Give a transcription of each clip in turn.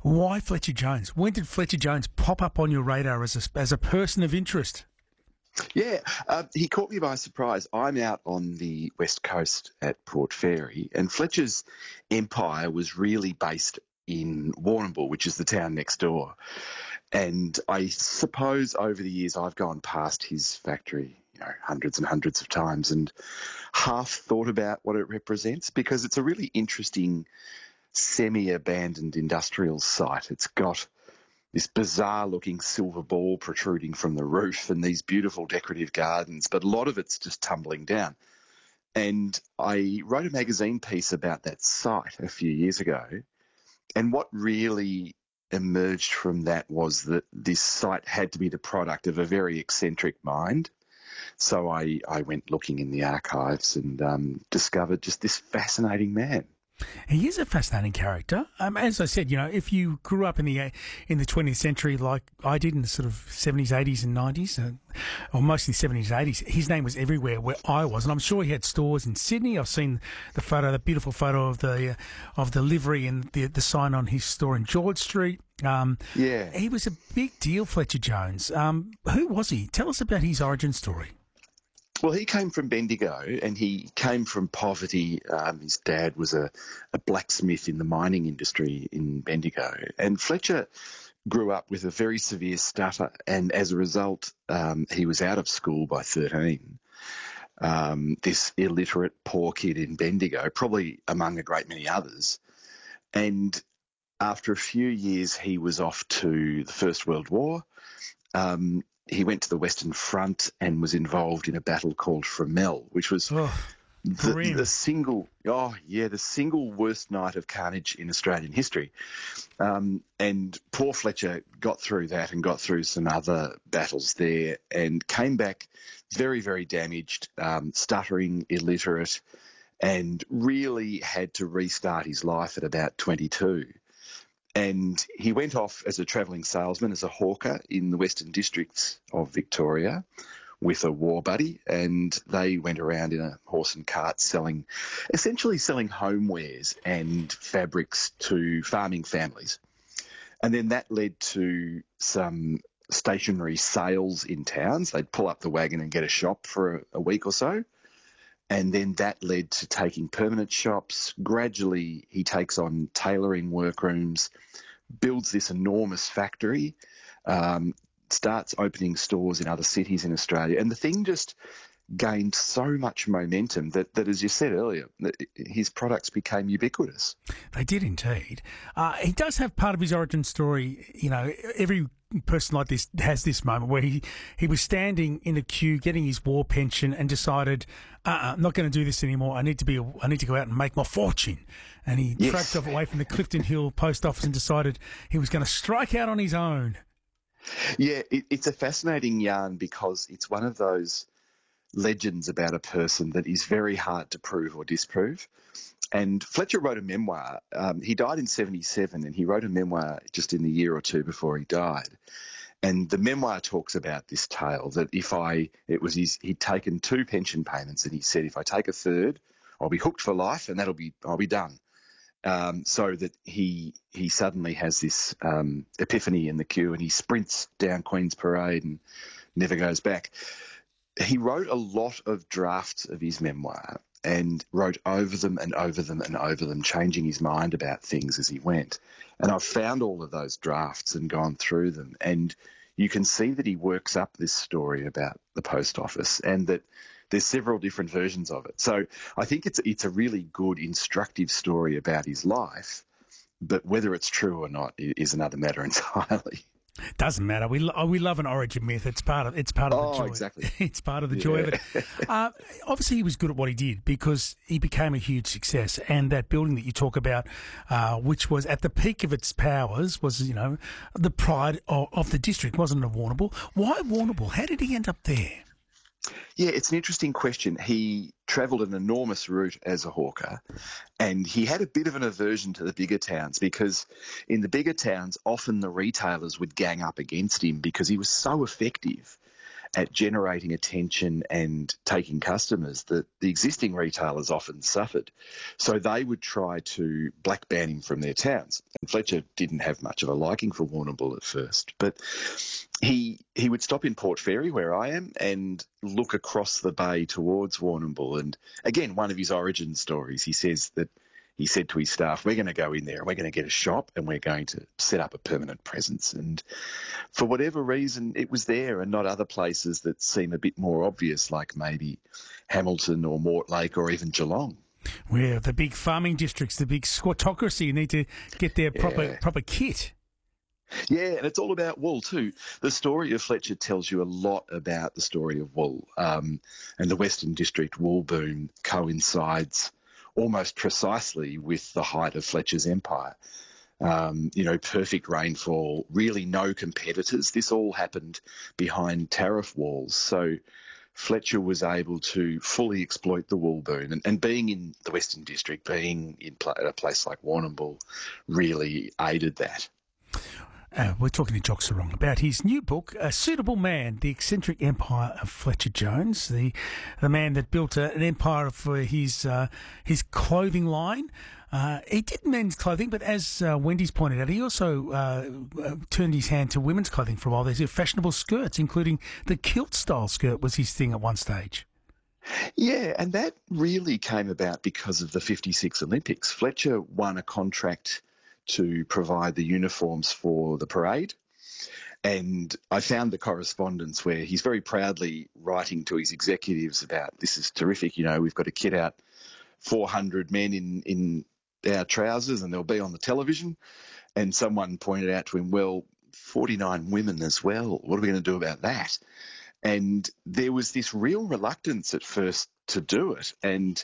Why Fletcher Jones? When did Fletcher Jones pop up on your radar as a person of interest? Yeah, he caught me by surprise. I'm out on the west coast at Port Fairy, and Fletcher's empire was really based in Warrnambool, which is the town next door. And I suppose over the years I've gone past his factory, hundreds and hundreds of times, and half thought about what it represents, because it's a really interesting semi-abandoned industrial site. It's got this bizarre-looking silver ball protruding from the roof and these beautiful decorative gardens, but a lot of it's just tumbling down. And I wrote a magazine piece about that site a few years ago, and what really emerged from that was that this site had to be the product of a very eccentric mind. So I went looking in the archives and discovered just this fascinating man. He is a fascinating character. As I said, if you grew up in the 20th century like I did in the sort of 70s, 80s and 90s, or mostly 70s, 80s, his name was everywhere where I was. And I'm sure he had stores in Sydney. I've seen the beautiful photo of the livery and the sign on his store in George Street. Yeah. He was a big deal, Fletcher Jones. Who was he? Tell us about his origin story. Well, he came from Bendigo, and he came from poverty. His dad was a blacksmith in the mining industry in Bendigo. And Fletcher grew up with a very severe stutter, and as a result, he was out of school by 13. This illiterate, poor kid in Bendigo, probably among a great many others. And after a few years, he was off to the First World War. He went to the Western Front and was involved in a battle called Fromelles, which was the single worst night of carnage in Australian history. And poor Fletcher got through that and got through some other battles there and came back very, very damaged, stuttering, illiterate, and really had to restart his life at about 22. And he went off as a travelling salesman, as a hawker in the Western Districts of Victoria with a war buddy, and they went around in a horse and cart essentially selling homewares and fabrics to farming families. And then that led to some stationary sales in towns. They'd pull up the wagon and get a shop for a week or so. And then that led to taking permanent shops. Gradually, he takes on tailoring workrooms, builds this enormous factory, starts opening stores in other cities in Australia. And the thing just gained so much momentum that as you said earlier, his products became ubiquitous. They did indeed. He does have part of his origin story, every person like this has this moment where he was standing in a queue getting his war pension and decided, I'm not going to do this anymore. I need to go out and make my fortune. And he tracked off away from the Clifton Hill post office and decided he was going to strike out on his own. Yeah, it's a fascinating yarn because it's one of those legends about a person that is very hard to prove or disprove. And Fletcher wrote a memoir. He died in 1977, and he wrote a memoir just in the year or two before he died. And the memoir talks about this tale that he'd taken 2 pension payments, and he said, if I take a third, I'll be hooked for life, and I'll be done. So that he suddenly has this epiphany in the queue, and he sprints down Queen's Parade and never goes back. He wrote a lot of drafts of his memoir and wrote over them and over them and over them, changing his mind about things as he went. And I've found all of those drafts and gone through them, and you can see that he works up this story about the post office and that there's several different versions of it. So I think it's a really good, instructive story about his life, but whether it's true or not is another matter entirely. Doesn't matter. We love an origin myth. It's part of the joy. Exactly. It's part of the joy of it. Obviously, he was good at what he did because he became a huge success. And that building that you talk about, which was at the peak of its powers, was the pride of the district, wasn't it? Warrnambool. Why Warrnambool? How did he end up there? Yeah, it's an interesting question. He travelled an enormous route as a hawker, and he had a bit of an aversion to the bigger towns because in the bigger towns, often the retailers would gang up against him because he was so effective. at generating attention and taking customers that the existing retailers often suffered. So they would try to black ban him from their towns. And Fletcher didn't have much of a liking for Warrnambool at first, but he would stop in Port Fairy, where I am, and look across the bay towards Warrnambool. And again, one of his origin stories, he says that he said to his staff, we're going to go in there and we're going to get a shop and we're going to set up a permanent presence. And for whatever reason, it was there and not other places that seem a bit more obvious, like maybe Hamilton or Mortlake or even Geelong. Where the big farming districts, the big squattocracy, you need to get their proper kit. Yeah, and it's all about wool too. The story of Fletcher tells you a lot about the story of wool, and the Western District wool boom coincides almost precisely with the height of Fletcher's empire. Perfect rainfall, really no competitors. This all happened behind tariff walls. So Fletcher was able to fully exploit the wool boom. And being in the Western District, being in a place like Warrnambool really aided that. We're talking to Jock Serong about his new book, A Suitable Man, The Eccentric Empire of Fletcher Jones, the man that built an empire for his clothing line. He did men's clothing, but as Wendy's pointed out, he also turned his hand to women's clothing for a while. There's fashionable skirts, including the kilt-style skirt was his thing at one stage. Yeah, and that really came about because of the 56 Olympics. Fletcher won a contract to provide the uniforms for the parade. And I found the correspondence where he's very proudly writing to his executives about, this is terrific, we've got to kit out 400 men in our trousers and they'll be on the television. And someone pointed out to him, well, 49 women as well. What are we going to do about that? And there was this real reluctance at first to do it. And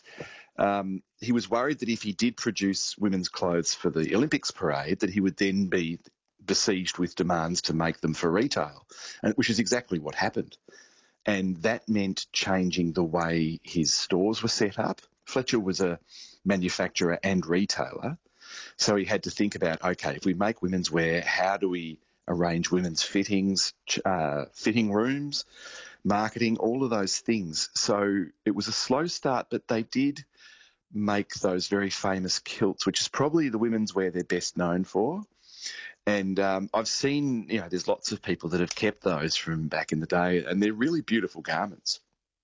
he was worried that if he did produce women's clothes for the Olympics parade, that he would then be besieged with demands to make them for retail, which is exactly what happened. And that meant changing the way his stores were set up. Fletcher was a manufacturer and retailer, so he had to think about, okay, if we make women's wear, how do we arrange women's fittings, fitting rooms, marketing, all of those things. So it was a slow start, but they did make those very famous kilts, which is probably the women's wear they're best known for. And I've seen, there's lots of people that have kept those from back in the day, and they're really beautiful garments.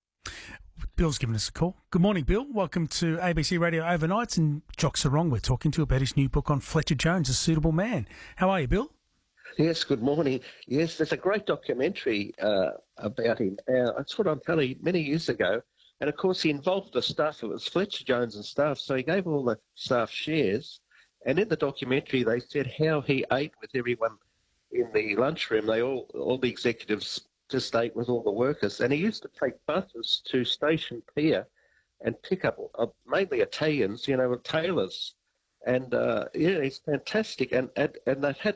Bill's given us a call. Good morning, Bill. Welcome to ABC Radio Overnights, and Jock Serong we're talking to about his new book on Fletcher Jones, A Suitable Man. How are you, Bill? Yes, good morning. Yes, there's a great documentary about him. It's what I'm telling you, many years ago. And, of course, he involved the staff. It was Fletcher Jones and staff, so he gave all the staff shares. And in the documentary, they said how he ate with everyone in the lunchroom. All the executives just ate with all the workers. And he used to take buses to Station Pier and pick up mainly Italians, tailors. And, he's fantastic. And they've had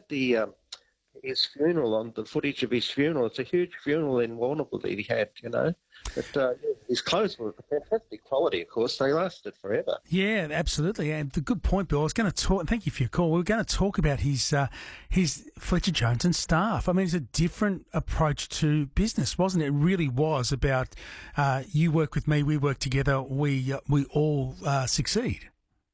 his funeral on the footage of his funeral. It's a huge funeral in Warrnambool that he had, But his clothes were fantastic quality, of course. They lasted forever. Yeah, absolutely. And the good point, Bill. I was going to talk, and thank you for your call. We were going to talk about his Fletcher Jones and staff. I mean, it's a different approach to business, wasn't it? It really was about you work with me, we work together, we all succeed.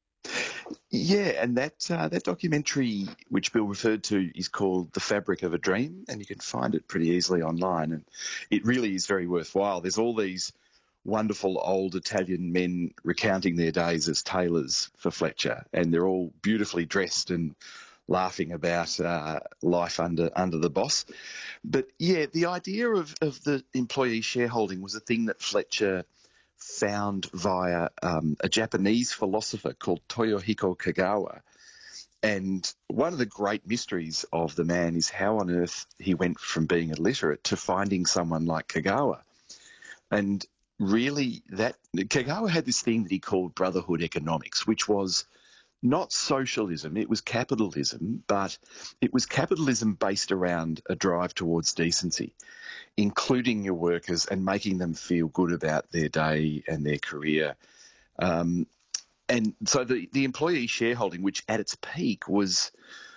Yeah, and that documentary, which Bill referred to, is called The Fabric of a Dream, and you can find it pretty easily online, and it really is very worthwhile. There's all these wonderful old Italian men recounting their days as tailors for Fletcher, and they're all beautifully dressed and laughing about life under the boss. But, yeah, the idea of the employee shareholding was a thing that Fletcher found via a Japanese philosopher called Toyohiko Kagawa. And one of the great mysteries of the man is how on earth he went from being illiterate to finding someone like Kagawa. And really, that Kagawa had this thing that he called brotherhood economics, which was not socialism, it was capitalism, but it was capitalism based around a drive towards decency, including your workers and making them feel good about their day and their career. And so the employee shareholding, which at its peak was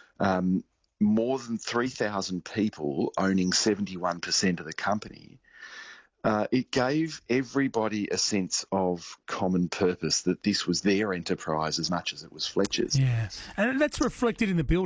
more than 3,000 people owning 71% of the company, It gave everybody a sense of common purpose, that this was their enterprise as much as it was Fletcher's. Yeah, and that's reflected in the build